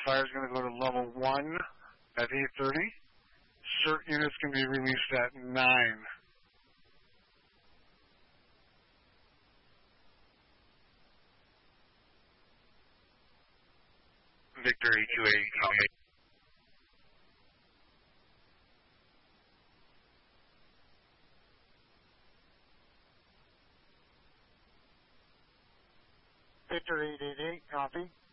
fire is going to go to level 1 at 8:30. CERT units can be released at 9. Victor 828, copy. Victor 888, copy.